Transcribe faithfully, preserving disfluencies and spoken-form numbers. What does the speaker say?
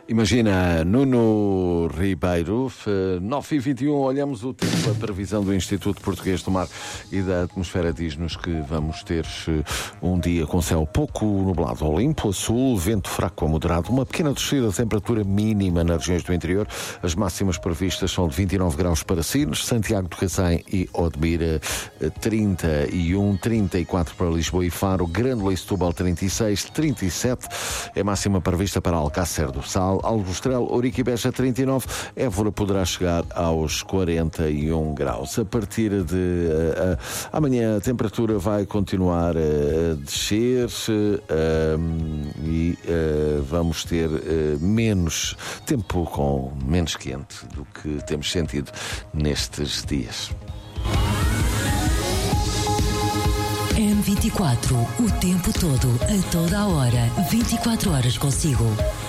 Imagina, Nuno Ribeiro, nove e vinte e um, olhamos o tempo, a previsão do Instituto Português do Mar e da Atmosfera diz-nos que vamos ter um dia com céu pouco nublado ao limpo, a sul, vento fraco a moderado, uma pequena descida da temperatura mínima nas regiões do interior. As máximas previstas são de vinte e nove graus para Sines, Santiago do Cacém e Odmira, trinta e um, trinta e quatro para Lisboa e Faro, Grândola e Setúbal, trinta e seis, trinta e sete, é máxima prevista para Alcácer do Sal, Aljustrel, Ourique e Beja, trinta e nove, Évora poderá chegar aos quarenta e um graus. A partir de uh, uh, amanhã a temperatura vai continuar a descer uh, e uh, vamos ter uh, menos tempo com menos quente do que temos sentido nestes dias. M vinte e quatro, o tempo todo, a toda a hora, vinte e quatro horas consigo.